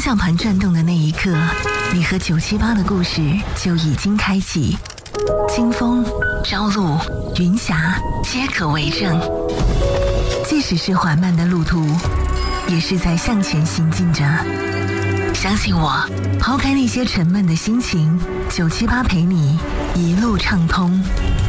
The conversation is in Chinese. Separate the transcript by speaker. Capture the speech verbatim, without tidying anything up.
Speaker 1: 向盘转动的那一刻，你和九七八的故事就已经开启。金峰、朝露、云霞皆可为证。即使是缓慢的路途，也是在向前行进着。相信我，抛开那些沉闷的心情，九七八陪你一路畅通。